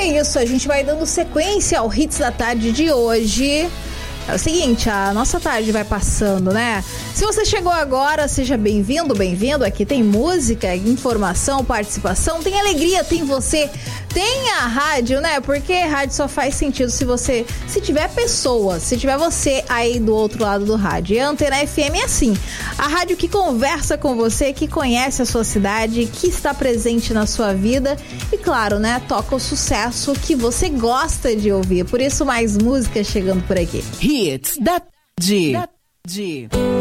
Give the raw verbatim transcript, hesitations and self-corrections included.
isso, a gente vai dando sequência ao Hits da Tarde de hoje. É o seguinte, a nossa tarde vai passando, né? Se você chegou agora, seja bem-vindo, bem-vindo. Aqui tem música, informação, participação, tem alegria, tem você, tem a rádio, né? Porque rádio só faz sentido se você, se tiver pessoas, se tiver você aí do outro lado do rádio. E a Antena F M é assim, a rádio que conversa com você, que conhece a sua cidade, que está presente na sua vida e, claro, né? Toca o sucesso que você gosta de ouvir. Por isso, mais música chegando por aqui. Hits da Tarde.